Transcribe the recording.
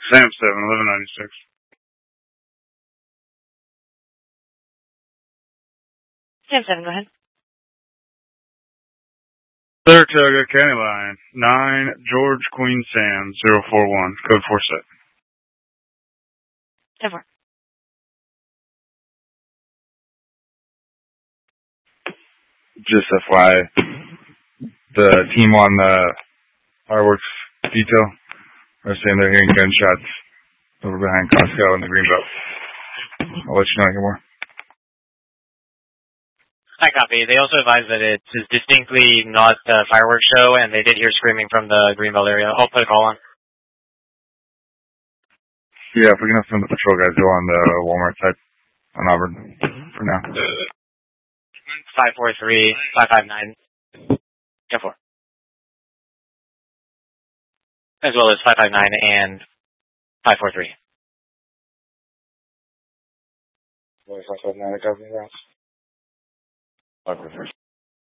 Sam 7, 1196. Sam 7, go ahead. Saratoga County Line, 9 George Queen Sam 041, code 47. 10-4. Just FYI, the team on the fireworks detail are saying they're hearing gunshots over behind Costco in the Greenbelt. I'll let you know more. I copy. They also advised that it is distinctly not a fireworks show, and they did hear screaming from the Greenbelt area. I'll put a call on. Yeah, if we can have some of the patrol guys go on the Walmart side on Auburn for now. 543, 559, 10-4. As well as 559 and 543. 559 at Governor Ross. 543.